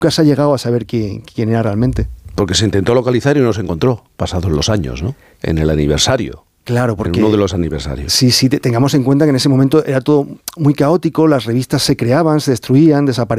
se ha llegado a saber quién era realmente. Porque se intentó localizar y no se encontró, pasados los años, ¿no? En el aniversario. Claro, porque... En uno de los aniversarios. Sí, tengamos en cuenta que en ese momento era todo muy caótico, las revistas se creaban, se destruían, desaparecían.